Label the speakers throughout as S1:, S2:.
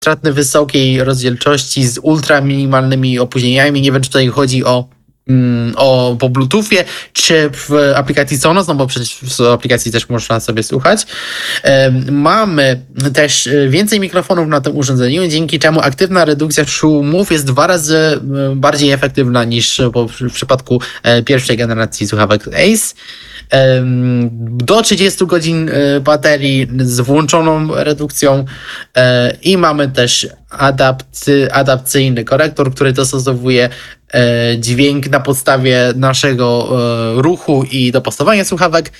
S1: stratny wysokiej rozdzielczości z ultra minimalnymi opóźnieniami. Nie wiem, czy tutaj chodzi po Bluetoothie, czy w aplikacji Sonos, no bo przecież w aplikacji też można sobie słuchać. Mamy też więcej mikrofonów na tym urządzeniu, dzięki czemu aktywna redukcja szumów jest 2 razy bardziej efektywna niż w przypadku pierwszej generacji słuchawek Ace. Do 30 godzin baterii z włączoną redukcją i mamy też adaptacyjny korektor, który dostosowuje dźwięk na podstawie naszego ruchu i dopasowania słuchawek.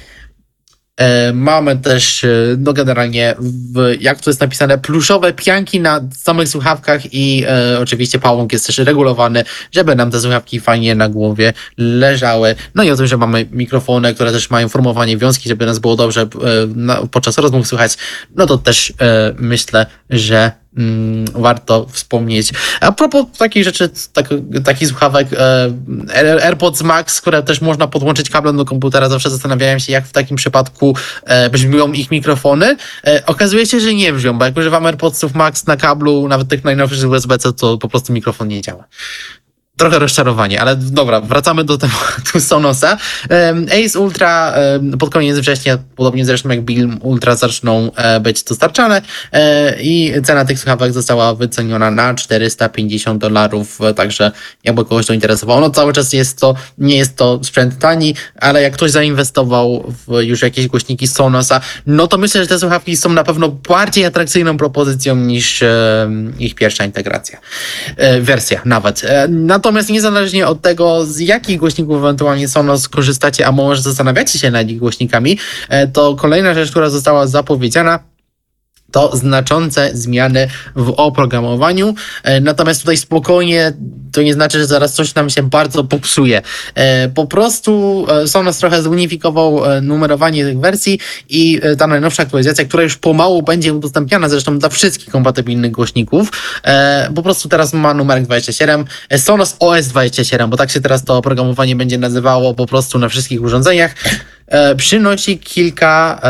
S1: Mamy też, no generalnie, jak to jest napisane, pluszowe pianki na samych słuchawkach i oczywiście pałąk jest też regulowany, żeby nam te słuchawki fajnie na głowie leżały. No i o tym, że mamy mikrofony, które też mają formowanie wiązki, żeby nas było dobrze podczas rozmów słychać, no to też myślę, że warto wspomnieć. A propos takich rzeczy, takich słuchawek, AirPods Max, które też można podłączyć kablem do komputera, zawsze zastanawiałem się, jak w takim przypadku brzmią ich mikrofony. Okazuje się, że nie brzmią, bo jak używam AirPodsów Max na kablu, nawet tych najnowszych USB-C, to po prostu mikrofon nie działa. Trochę rozczarowanie, ale dobra, wracamy do tematu Sonosa. Ace Ultra pod koniec września, podobnie zresztą jak Beam Ultra, zaczną być dostarczane i cena tych słuchawek została wyceniona na $450, także jakby kogoś to interesowało. No cały czas nie jest to sprzęt tani, ale jak ktoś zainwestował w już jakieś głośniki Sonosa, no to myślę, że te słuchawki są na pewno bardziej atrakcyjną propozycją niż ich pierwsza wersja nawet. Natomiast niezależnie od tego, z jakich głośników ewentualnie Sonos korzystacie, a może zastanawiacie się nad ich głośnikami, to kolejna rzecz, która została zapowiedziana, to znaczące zmiany w oprogramowaniu. Natomiast tutaj spokojnie, to nie znaczy, że zaraz coś nam się bardzo popsuje. Po prostu Sonos trochę zunifikował numerowanie tych wersji i ta najnowsza aktualizacja, która już pomału będzie udostępniana zresztą dla wszystkich kompatybilnych głośników, po prostu teraz ma numerek 27, Sonos OS 27, bo tak się teraz to oprogramowanie będzie nazywało po prostu na wszystkich urządzeniach. Przynosi kilka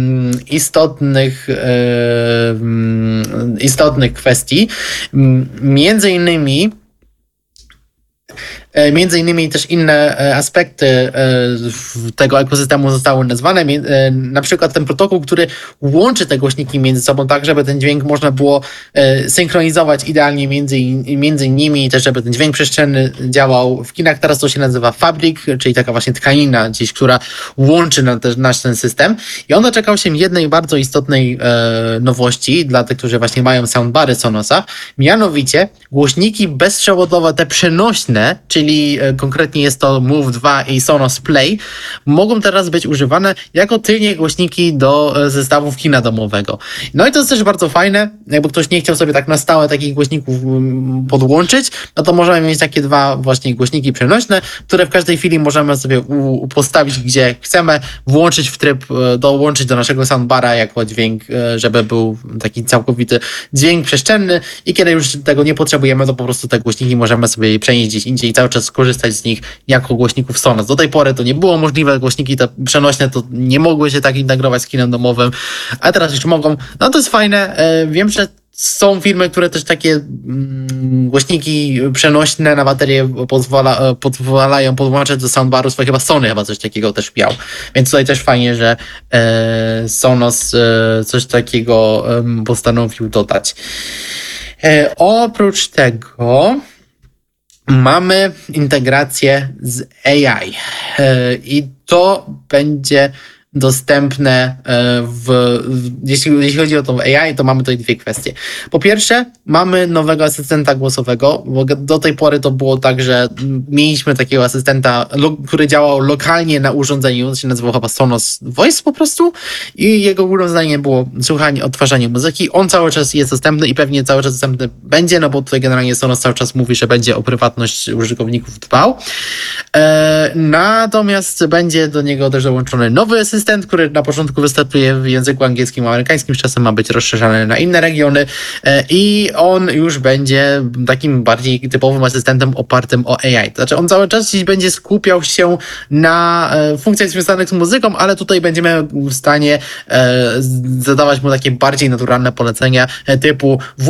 S1: istotnych kwestii. Między innymi też inne aspekty tego ekosystemu zostały nazwane, na przykład ten protokół, który łączy te głośniki między sobą tak, żeby ten dźwięk można było synchronizować idealnie między nimi i też żeby ten dźwięk przestrzenny działał. W kinach teraz to się nazywa Fabric, czyli taka właśnie tkanina gdzieś, która łączy nasz ten system i on doczekał się jednej bardzo istotnej nowości dla tych, którzy właśnie mają soundbary Sonosa, mianowicie głośniki bezprzewodowe, te przenośne, czyli konkretnie jest to Move 2 i Sonos Play, mogą teraz być używane jako tylnie głośniki do zestawów kina domowego. No i to jest też bardzo fajne, jakby ktoś nie chciał sobie tak na stałe takich głośników podłączyć, no to możemy mieć takie 2 właśnie głośniki przenośne, które w każdej chwili możemy sobie postawić gdzie chcemy, włączyć w tryb, dołączyć do naszego soundbara jako dźwięk, żeby był taki całkowity dźwięk przestrzenny i kiedy już tego nie potrzebujemy, to po prostu te głośniki możemy sobie przenieść gdzieś indziej i cały czas skorzystać z nich jako głośników Sonos. Do tej pory to nie było możliwe, głośniki te przenośne to nie mogły się tak integrować z kinem domowym, a teraz już mogą. No to jest fajne. Wiem, że są firmy, które też takie głośniki przenośne na baterię pozwalają podłączać do soundbaru swoje, chyba Sony chyba coś takiego też miał. Więc tutaj też fajnie, że Sonos coś takiego postanowił dodać. Oprócz tego mamy integrację z AI i to będzie dostępne jeśli chodzi o tą AI, to mamy tutaj 2 kwestie. Po pierwsze, mamy nowego asystenta głosowego, bo do tej pory to było tak, że mieliśmy takiego asystenta, który działał lokalnie na urządzeniu, to się nazywał chyba Sonos Voice po prostu i jego urządzenie było słuchanie, odtwarzanie muzyki. On cały czas jest dostępny i pewnie cały czas dostępny będzie, no bo tutaj generalnie Sonos cały czas mówi, że będzie o prywatność użytkowników dbał. Natomiast będzie do niego też dołączony nowy asystent, asystent, który na początku występuje w języku angielskim, amerykańskim, z czasem ma być rozszerzany na inne regiony i on już będzie takim bardziej typowym asystentem opartym o AI. To znaczy on cały czas będzie skupiał się na funkcjach związanych z muzyką, ale tutaj będziemy w stanie zadawać mu takie bardziej naturalne polecenia typu